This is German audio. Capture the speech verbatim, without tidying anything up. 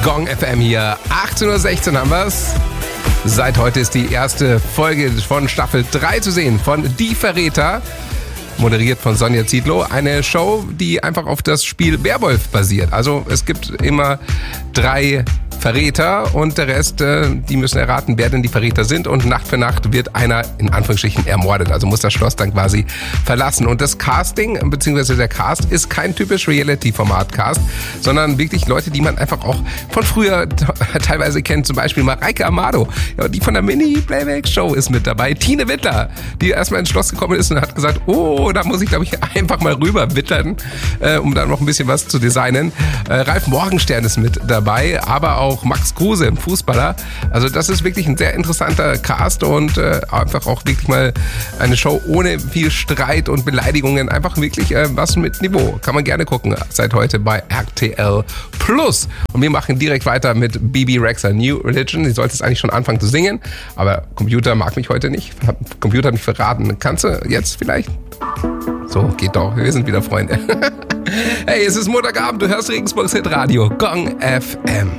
Gong F M hier. achtzehn Uhr sechzehn haben wir's. Seit heute ist die erste Folge von Staffel drei zu sehen von Die Verräter. Moderiert von Sonja Zietlow. Eine Show, die einfach auf das Spiel Werwolf basiert. Also es gibt immer drei Verräter und der Rest, die müssen erraten, wer denn die Verräter sind, und Nacht für Nacht wird einer in Anführungsstrichen ermordet, also muss das Schloss dann quasi verlassen. Und das Casting, beziehungsweise der Cast, ist kein typisch Reality-Format-Cast, sondern wirklich Leute, die man einfach auch von früher teilweise kennt, zum Beispiel Mareike Amado, ja, die von der Mini-Playback-Show ist mit dabei, Tine Wittler, die erstmal ins Schloss gekommen ist und hat gesagt, oh, da muss ich, glaube ich, einfach mal rüber wittern, äh, um da noch ein bisschen was zu designen. Äh, Ralf Morgenstern ist mit dabei, aber auch Auch Max Kruse, ein Fußballer. Also das ist wirklich ein sehr interessanter Cast und äh, einfach auch wirklich mal eine Show ohne viel Streit und Beleidigungen. Einfach wirklich äh, was mit Niveau. Kann man gerne gucken. Seit heute bei R T L Plus. Und wir machen direkt weiter mit Bebe Rexha, New Religion. Sie sollte es eigentlich schon anfangen zu singen, aber Computer mag mich heute nicht. Computer hat mich verraten. Kannst du jetzt vielleicht? So, geht doch. Wir sind wieder Freunde. Hey, es ist Montagabend. Du hörst Regensburgs Hitradio. Gong F M.